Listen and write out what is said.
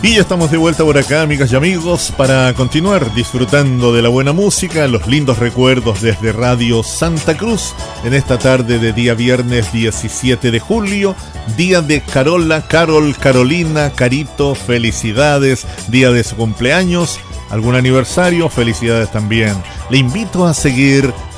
Y ya estamos de vuelta por acá, amigas y amigos, para continuar disfrutando de la buena música, los lindos recuerdos desde Radio Santa Cruz, en esta tarde de día viernes 17 de julio, día de Carola, Carol, Carolina, Carito, felicidades, día de su cumpleaños, algún aniversario, felicidades también. Le invito a seguir